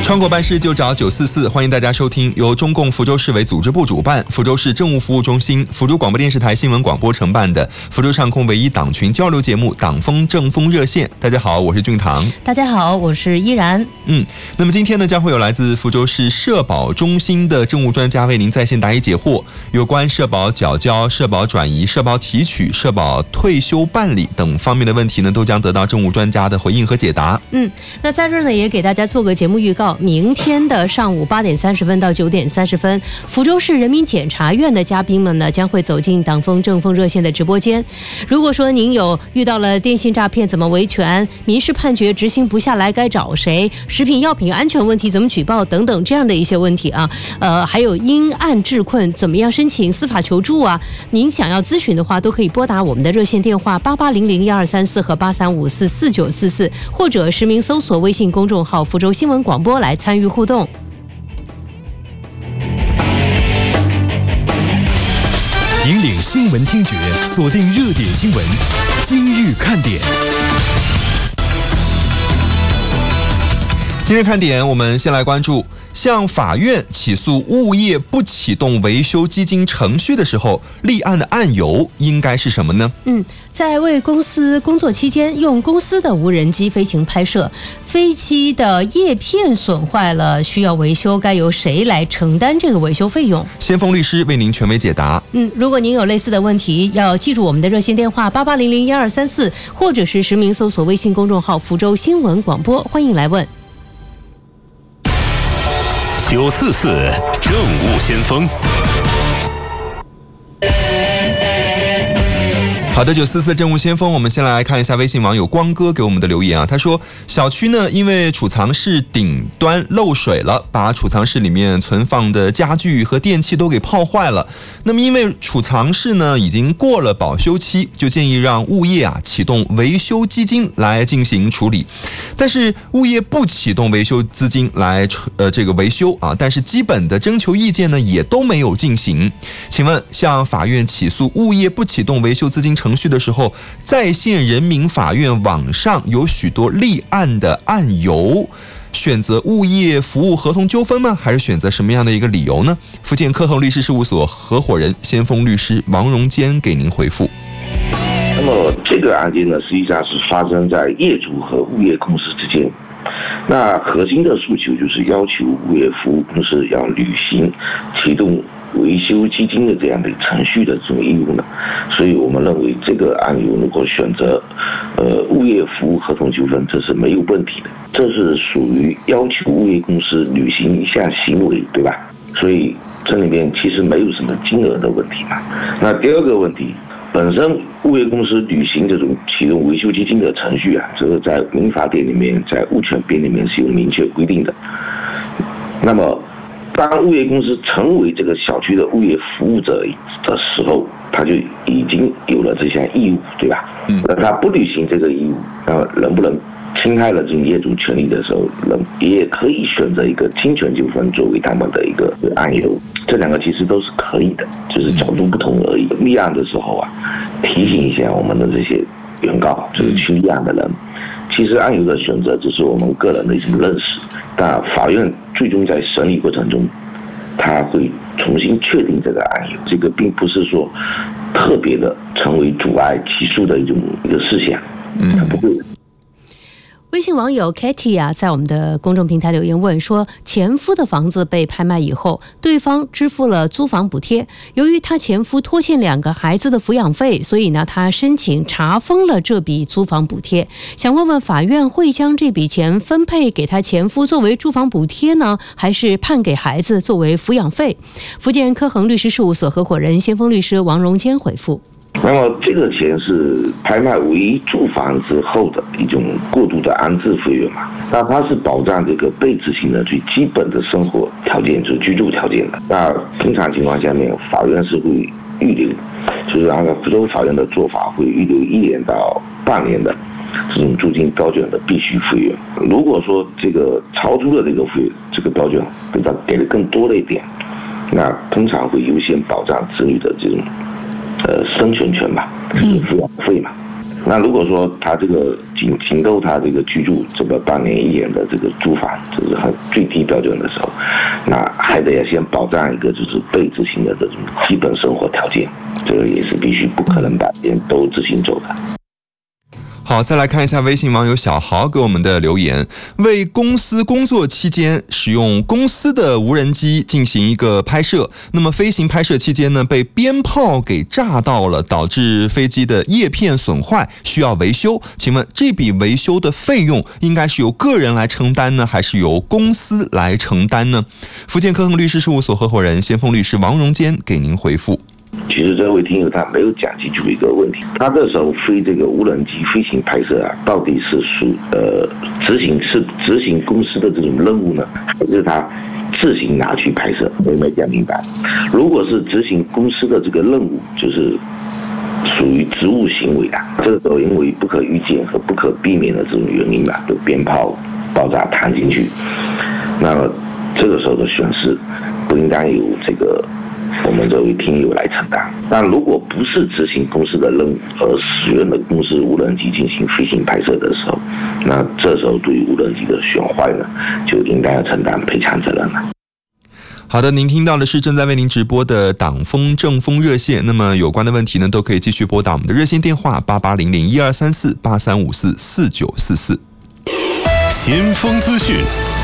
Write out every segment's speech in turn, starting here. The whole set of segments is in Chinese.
窗口办事就找944，欢迎大家收听由中共福州市委组织部主办，福州市政务服务中心、福州广播电视台新闻广播承办的福州上空唯一党群交流节目《党风政风热线》。大家好，我是俊堂。 大家好，我是依然。 那么今天呢，将会有来自福州市社保中心的政务专家为您在线答疑解惑，有关社保缴交、社保转移、社保提取、社保退休办理等方面的问题呢，都将得到政务专家的回应和解答。 那在这儿呢，也给大家做个节目预告，明天的上午8点30分到9点30分，福州市人民检察院的嘉宾们呢，将会走进党风政风热线的直播间。如果说您有遇到了电信诈骗怎么维权，民事判决执行不下来该找谁，食品药品安全问题怎么举报等等这样的一些问题啊，还有因案治困怎么样申请司法求助啊，您想要咨询的话，都可以拨打我们的热线电话88001234和83544944，或者实名搜索微信公众号福州新闻广播来参与互动。 引领新闻听觉，锁定热点新闻，今日看点。 今日看点，我们先来关注向法院起诉物业不启动维修基金程序的时候，立案的案由应该是什么呢？ 在为公司工作期间，用公司的无人机飞行拍摄，飞机的叶片损坏了，需要维修，该由谁来承担这个维修费用？ 先锋律师为您权威解答。 如果您有类似的问题，要记住我们的热线电话88001234，或者是实名搜索微信公众号福州新闻广播，欢迎来问。 944政务先锋。 好的，944政务先锋，我们先来看一下微信网友光哥给我们的留言啊。他说，小区呢因为储藏室顶端漏水了，把储藏室里面存放的家具和电器都给泡坏了。那么因为储藏室呢已经过了保修期，就建议让物业启动维修基金来进行处理。但是物业不启动维修资金来这个维修啊，但是基本的征求意见呢也都没有进行。请问向法院起诉物业不启动维修资金程序的时候，在线人民法院网上有许多立案的案由，选择物业服务合同纠纷吗？还是选择什么样的一个理由呢？福建科恒律师事务所合伙人先锋律师王荣坚给您回复。 那么这个案件呢，实际上是发生在业主和物业公司之间。那核心的诉求就是要求物业服务公司要履行启动维修基金的这样的程序的这种义务呢，所以我们认为这个案由如果选择物业服务合同纠纷，这是没有问题的，这是属于要求物业公司履行一项行为，对吧？所以这里面其实没有什么金额的问题嘛。那第二个问题，本身物业公司履行这种启动维修基金的程序啊，这个在民法典里面，在物权编里面是有明确规定的。那么当物业公司成为这个小区的物业服务者的时候，他就已经有了这项义务，对吧？那他不履行这个义务，能不能侵害了这种业主权利的时候，也可以选择一个侵权纠纷作为他们的一个案由。这两个其实都是可以的，就是角度不同而已。立案的时候啊，提醒一下我们的这些原告，就是去立案的人，其实案由的选择只是我们个人的一种认识，但法院最终在审理过程中，他会重新确定这个案由，这个并不是说特别的成为阻碍起诉的一个事项，他不会的。 微信网友 Katy 啊，在我们的公众平台留言问说，前夫的房子被拍卖以后，对方支付了租房补贴，由于他前夫拖欠2个孩子的抚养费，所以呢，他申请查封了这笔租房补贴，想问问法院会将这笔钱分配给他前夫作为住房补贴呢，还是判给孩子作为抚养费？福建科恒律师事务所合伙人先锋律师王荣坚回复。 那么这个钱是拍卖为住房之后的一种过渡的安置费用嘛？那它是保障这个被执行的最基本的生活条件，就是居住条件的。那通常情况下面，法院是会预留，就是按照福州法院的做法，会预留1年到半年的这种租金标准的必须费用。如果说这个超出了这个标准，给的更多的一点，那通常会优先保障子女的这种生存权吧，就是抚养费嘛。 那如果说他这个仅够他这个居住这个8年1年的这个租房，这是很最低标准的时候，那还得要先保障一个就是被执行的这种基本生活条件，这个也是必须不可能把别人都执行走的。 好，再来看一下微信网友小豪给我们的留言：为公司工作期间使用公司的无人机进行一个拍摄，那么飞行拍摄期间呢，被鞭炮给炸到了，导致飞机的叶片损坏，需要维修。请问这笔维修的费用应该是由个人来承担呢，还是由公司来承担呢？福建科恒律师事务所合伙人先锋律师王荣坚给您回复。 其实这位听友他没有讲清楚一个问题，他这时候飞这个无人机飞行拍摄啊，到底是执行公司的这种任务呢，还是他自行拿去拍摄？我也没讲明白。如果是执行公司的这个任务，就是属于职务行为啊，这个时候因为不可预见和不可避免的这种原因吧，就鞭炮爆炸弹进去，那么这个时候的损失不应当由这个我们这位听友来承担。但如果不是执行公司的任务而使用的公司无人机进行飞行拍摄的时候，那这时候对于无人机的损坏呢，就应该要承担赔偿责任了。 好的，您听到的是正在为您直播的党风政风热线。那么有关的问题呢，都可以继续拨打我们的热线电话8800123483544944。 先锋资讯。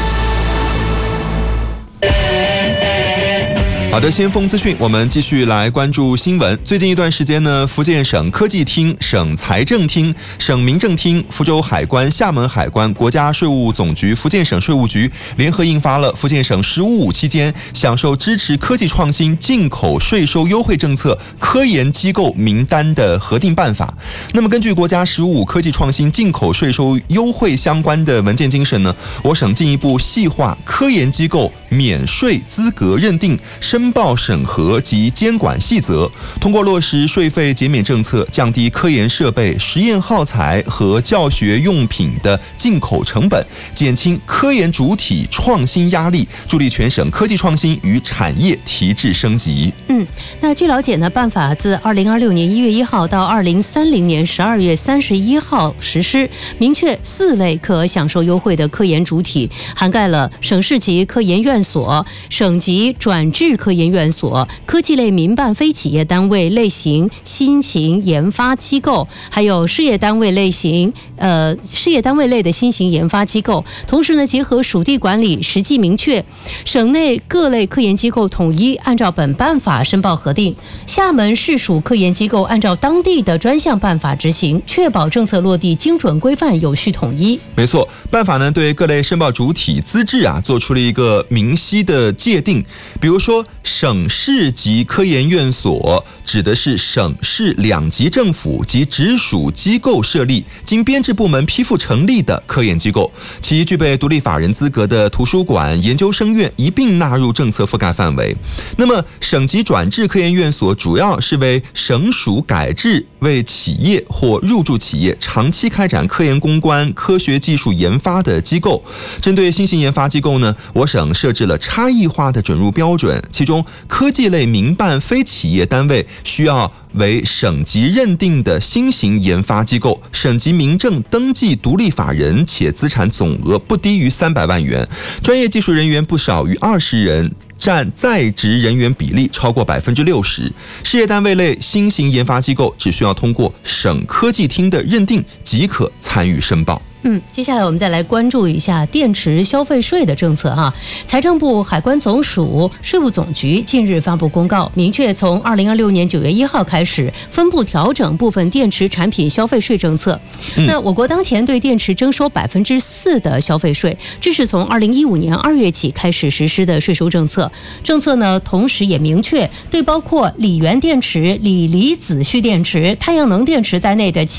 好的，先锋资讯，我们继续来关注新闻。最近一段时间呢，福建省科技厅、省财政厅、省民政厅、福州海关、厦门海关、国家税务总局、福建省税务局联合印发了福建省“十五五”期间享受支持科技创新进口税收优惠政策科研机构名单的核定办法。那么，根据国家“十五五”科技创新进口税收优惠相关的文件精神呢，我省进一步细化科研机构免税资格认定、申报审核及监管细则，通过落实税费减免政策，降低科研设备、实验耗材和教学用品的进口成本，减轻科研主体创新压力，助力全省科技创新与产业提质升级。 那据了解呢，办法自2026年1月1号到2030年12月31号实施，明确4类可享受优惠的科研主体，涵盖了省市级科研院所、省级转制科研院所、科技类民办非企业单位类型新型研发机构，还有事业单位类的新型研发机构。同时呢，结合属地管理实际明确，省内各类科研机构统一按照本办法申报核定，厦门市属科研机构按照当地的专项办法执行，确保政策落地精准规范、有序统一。 没错，办法呢对各类申报主体资质做出了一个明晰的界定。比如说，省市级科研院所指的是省市2级政府及直属机构设立、经编制部门批复成立的科研机构，其具备独立法人资格的图书馆、研究生院一并纳入政策覆盖范围。那么，省级转制科研院所主要是为省属改制为企业或入驻企业长期开展科研攻关、科学技术研发的机构。针对新型研发机构呢，我省设置了差异化的准入标准，其中科技类民办非企业单位需要为省级认定的新型研发机构，省级民政登记独立法人，且资产总额不低于300万元，专业技术人员不少于20人，占在职人员比例超过60%。事业单位类新型研发机构只需要通过省科技厅的认定即可参与申报。 接下来我们再来关注一下电池消费税的政策哈。财政部、海关总署、税务总局近日发布公告，明确从2026年9月1号开始分步调整部分电池产品消费税政策。那我国当前对电池征收4%的消费税，这是从2015年2月起开始实施的税收政策。政策呢，同时也明确对包括锂源电池、锂离子蓄电池、太阳能电池在内的